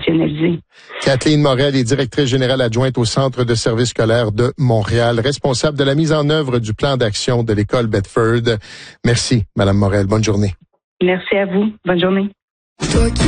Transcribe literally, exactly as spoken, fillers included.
opérationnalisé. Kathleen Morel est directrice générale adjointe au Centre de services scolaires de Montréal, responsable de la mise en œuvre du plan d'action de l'école Bedford. Merci, Madame Morel. Bonne journée. Merci à vous. Bonne journée.